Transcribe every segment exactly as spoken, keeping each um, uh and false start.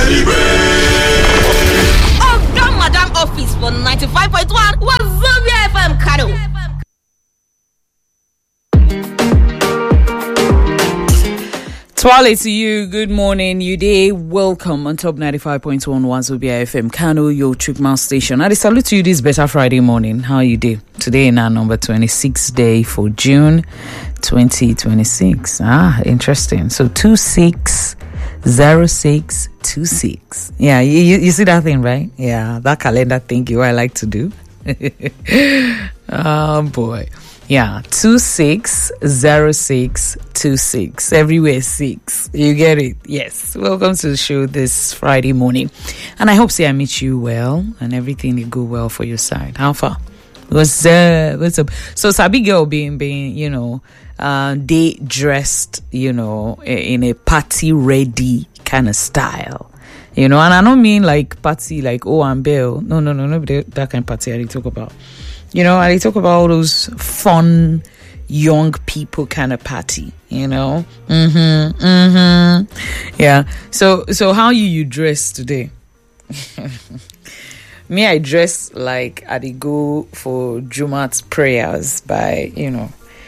Oh, God, Madam Office for ninety-five point one was Zambia F M Kano. Twale to you, good morning, you day, welcome on top ninety-five point one Wazobia F M Kano, your Chukman station. I salute to you this better Friday morning. How you day? Today in our number twenty-sixth day for June twenty twenty-six. Ah, interesting. So two six zero six two six. Yeah, you, you, you see that thing, right? Yeah, that calendar thing you I like to do. Oh boy. Yeah, two six zero six two six. Everywhere six. You get it? Yes. Welcome to the show this Friday morning. And I hope say I meet you well and everything will go well for your side. How far? What's uh what's up? So Sabi girl being being, you know, uh day dressed, you know, in a party ready kind of style. You know, and I don't mean like party like oh and Bell. No, no, no, no, that kind of party I talk about. You know, I talk about all those fun young people kind of party, you know. Mm-hmm. Mm-hmm. Yeah. So so how you you dress today? Me, I dress like I did go for Jumat's prayers by, you know,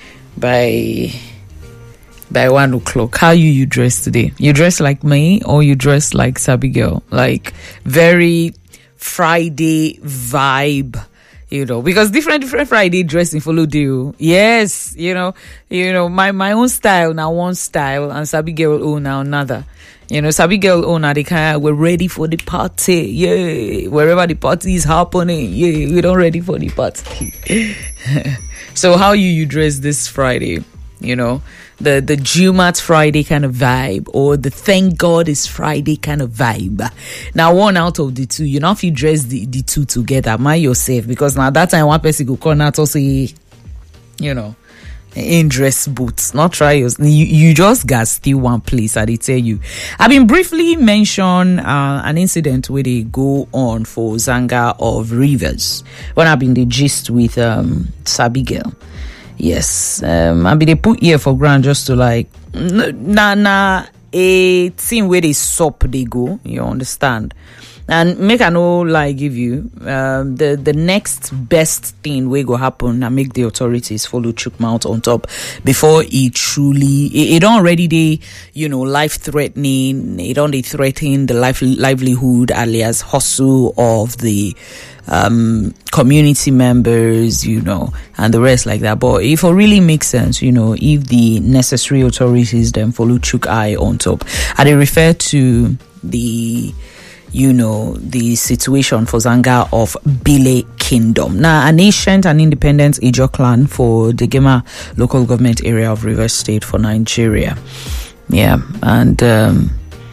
by by one o'clock. How you you dress today? You dress like me or you dress like Sabi girl? Like very Friday vibe. You know, because different different Friday dressing follow you. Yes, you know, you know, my, my own style now one style and Sabi girl own now another. You know, Sabi girl own now they kind of we're ready for the party. Yeah, wherever the party is happening. Yeah, we don't ready for the party. So how you you dress this Friday? You know, the the Jumat Friday kind of vibe or the thank God it's Friday kind of vibe. Now one out of the two, you know, if you dress the, the two together, mind yourself, because now that time one person go come out or say, you know, in dress boots, not try yours. You, you just got still one place. I did tell you. I've been briefly mention uh, an incident where they go on for Zanga of Rivers when I've been the gist with um Sabi girl. Yes, um, I mean, they put here for ground just to like, nah, nah, a thing where they sup, they go, you understand? And make I know, like, give you, um, the, the next best thing will go happen and make the authorities follow Chukmount on top before it truly, it, it don't already, they, you know, life threatening, it don't they threaten the life, livelihood, alias hustle of the, um, community members, you know, and the rest like that. But if it really makes sense, you know, if the necessary authorities then follow Chuk eye on top, and they refer to the, you know, the situation for Zanga of Bile Kingdom. Now, an ancient and independent Ijo clan for the Gema local government area of Rivers State for Nigeria. Yeah, and um,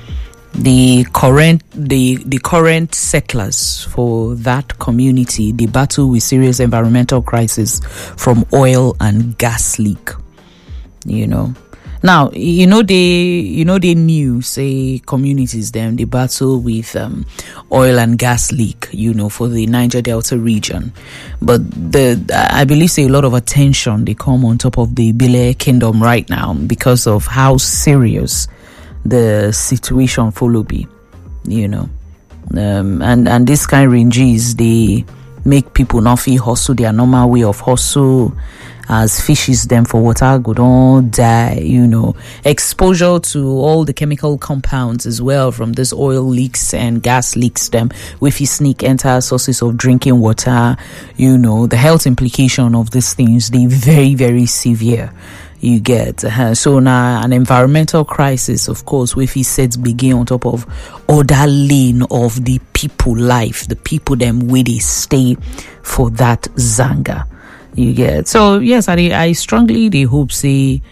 the current the the current settlers for that community, they battle with serious environmental crisis from oil and gas leak. You know. Now, you know, they, you know, they knew, say, communities, them, they battle with um, oil and gas leak, you know, for the Niger Delta region. But the, I believe, say, a lot of attention, they come on top of the Bile Kingdom right now because of how serious the situation follow be, you know. Um, and, and this kind of ranges, they make people not feel hustle, their normal way of hustle, as fishes them for water go don't die, you know, exposure to all the chemical compounds as well from this oil leaks and gas leaks them if you sneak enter sources of drinking water, you know, the health implication of these things, they very, very severe. You get uh, so now an environmental crisis, of course, with he sets begin on top of other lane of the people life, the people them where they stay for that Zanga. You get so yes, I I strongly they hope say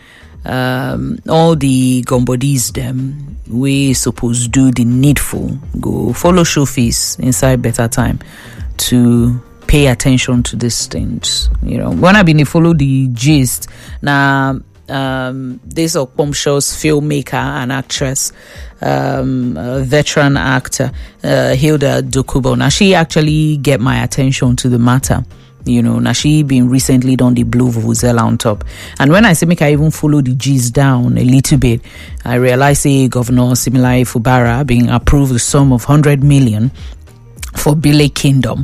um all the gumbodies them we suppose do the needful, go follow show face inside better time to pay attention to these things. You know, when I've been follow the gist now. Um, this Okwomsho's filmmaker and actress, um, a veteran actor, uh, Hilda Dokubo. Now, she actually get my attention to the matter. You know, now she been recently done the blue vuvuzela on top. And when I say make I even follow the G's down a little bit, I realize say Governor Similai Fubara being approved the sum of one hundred million for Bile Kingdom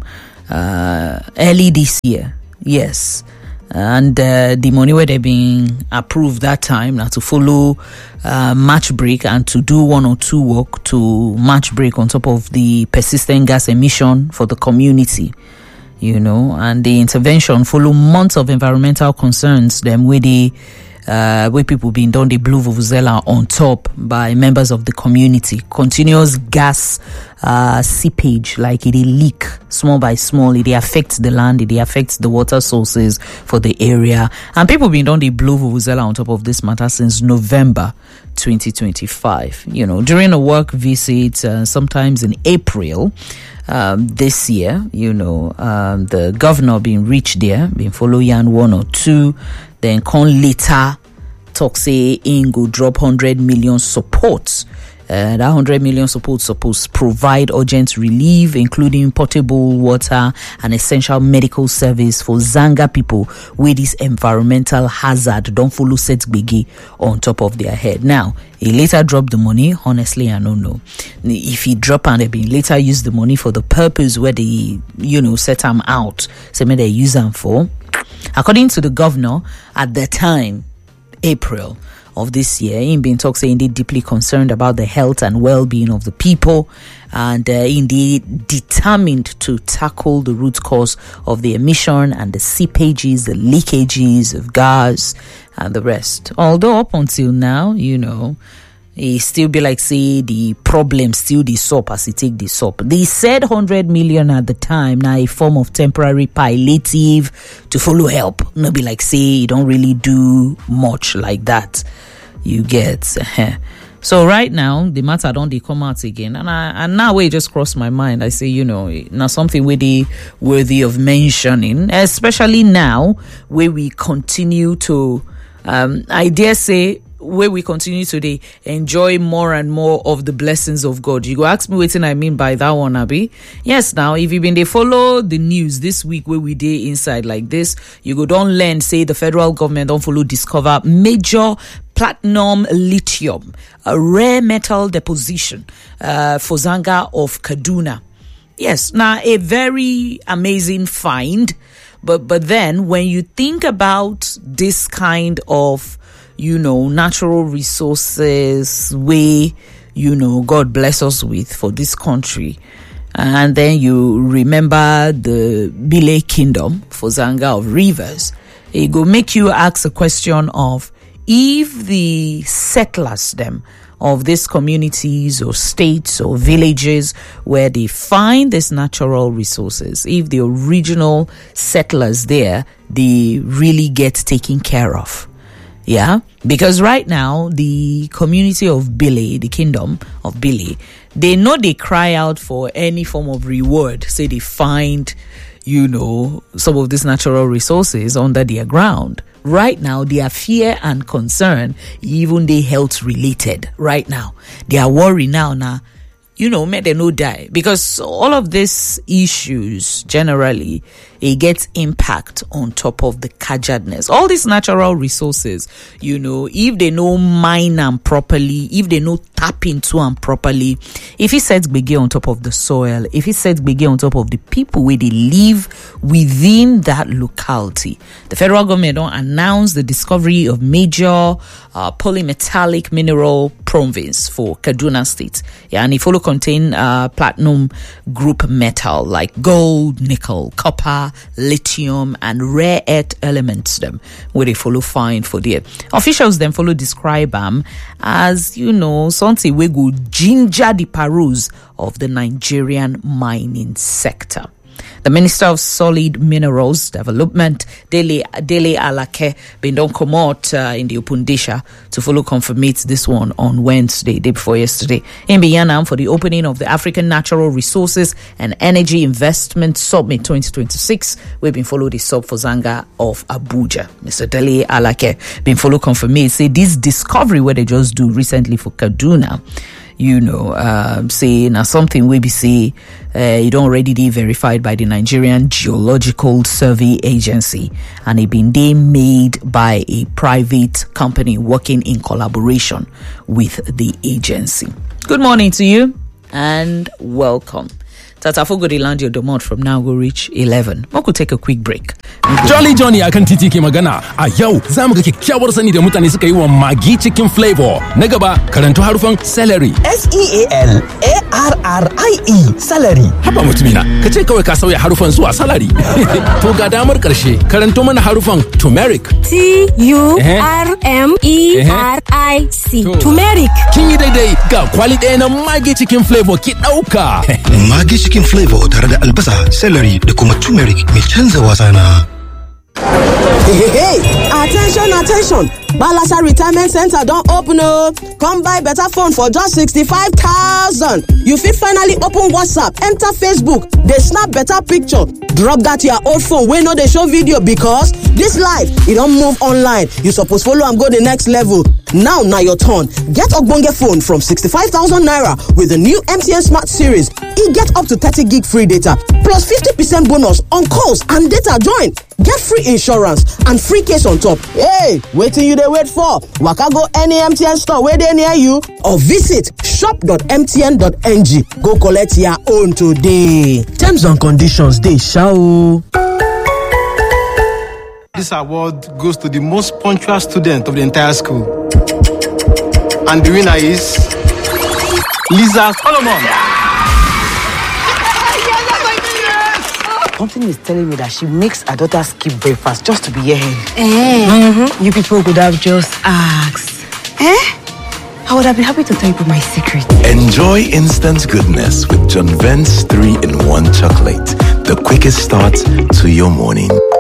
uh, early this year. Yes. And uh, the money where they been approved that time now to follow uh, match break and to do one or two work to match break on top of the persistent gas emission for the community. You know, and the intervention follow months of environmental concerns, them where they, uh, where people being done the blue vuvuzela on top by members of the community. Continuous gas, uh, seepage, like it leak small by small. It affects the land, it affects the water sources for the area. And people being done the blue vuvuzela on top of this matter since November twenty twenty-five. You know, during a work visit, uh, sometimes in April, Um, this year, you know, um, the governor being reached there, being follow yan one or two, then come later talk say in go drop one hundred million support. Uh, that one hundred million support supposed to provide urgent relief, including portable water and essential medical service for Zanga people with this environmental hazard don't follow set biggie on top of their head. Now, he later dropped the money. Honestly, I don't know. If he drop and they been later use the money for the purpose where they, you know, set them out, say so they use them for. According to the governor at the time, April of this year, in being talk saying they deeply concerned about the health and well-being of the people, and uh, indeed determined to tackle the root cause of the emission and the seepages, the leakages of gas and the rest. Although up until now, you know, it still be like say the problem still the soap as it take the soap. They said one hundred million at the time, now a form of temporary palliative to follow help. No be like say you don't really do much like that. You get. So right now the matter don't they come out again, and I and now it just crossed my mind. I say, you know, now something really worthy of mentioning, especially now where we continue to um I dare say where we continue today enjoy more and more of the blessings of God. You go ask me what I mean by that one, Abby. Yes, now if you been they follow the news this week where we did inside like this, you go don't learn say the federal government don't follow discover major platinum lithium, a rare metal deposition uh, for Zanga of Kaduna. Yes, now a very amazing find, but but then when you think about this kind of, you know, natural resources way, you know, God bless us with for this country, and then you remember the Bile Kingdom for Zanga of Rivers, it go make you ask a question of if the settlers them of these communities or states or villages where they find these natural resources, if the original settlers there, they really get taken care of. Yeah, because right now the community of Bile, the kingdom of Bile, they know they cry out for any form of reward. Say they find, you know, some of these natural resources under their ground. Right now, their fear and concern, even they health related. Right now, they are worried now. Now, you know, may they no die, because all of these issues generally it gets impact on top of the cajadness. All these natural resources, you know, if they no mine them properly, if they no tap into them properly, if it sets biggie on top of the soil, if it sets biggie on top of the people where they live within that locality, the federal government don't announce the discovery of major uh, polymetallic mineral province for Kaduna State. Yeah, and it follow contain uh, platinum group metal like gold, nickel, copper, lithium and rare earth elements them where they follow find for there. Officials then follow describe them as, you know, something we go ginger the peruse of the Nigerian mining sector. The Minister of Solid Minerals Development, Dele, Dele Alake, been done come out uh, in the Opundisha to follow confirmate this one on Wednesday, day before yesterday, in Biyanam for the opening of the African Natural Resources and Energy Investment Summit twenty twenty-six. We've been follow the sub for Zanga of Abuja. Mister Dele Alake been follow confirmate, say this discovery where they just do recently for Kaduna, you know, uh, say now something we be say uh, it don't already be verified by the Nigerian Geological Survey Agency, and it been day made by a private company working in collaboration with the agency. Good morning to you and welcome. Tatafo Godilandio Domont from now will reach eleven. We could take a quick break. Jolly Johnny akan titi ke magana. A yau za mu ga kyakkyawar sani da mutane suka yi wa Maggi cikin flavor. Na gaba karanto harufan celery. S E A L A R R I E celery. Haba mutumina, ka ce kawai ka sauya harufan zuwa salary. To ga damar karshe, karanto mana harufan turmeric. T U R M E R I C. Turmeric. Kin yi daidai, ga kwali ɗaya na Maggi cikin flavor ki ɗauka. Maggi cikin flavor tare da albasa, celery da kuma turmeric mai canza wasa na. Hey, hey, hey! Attention, attention! Balasa Retirement Center don't open oh. Come buy better phone for just sixty-five thousand. You fit finally open WhatsApp, enter Facebook, they snap better picture. Drop that your old phone wey no dey show video because this life, e don move online. You suppose follow am go the next level. Now, now your turn. Get Ogbonge phone from sixty-five thousand naira with the new M T N Smart Series. E get up to thirty gig free data plus fifty percent bonus on calls and data join. Get free insurance and free case on top. Hey, wetin you dey wait for? Waka go any M T N store wey dey near you or visit shop dot m t n dot n g. Go collect your own today. Terms and conditions dey sha o. This award goes to the most punctual student of the entire school. And the winner is Lisa Solomon. Something is telling me that she makes her daughter skip breakfast just to be here. Eh? Mm-hmm. You people could have just asked. Eh? I would have been happy to tell you my secret. Enjoy instant goodness with John Vent's three in one chocolate. The quickest start to your morning.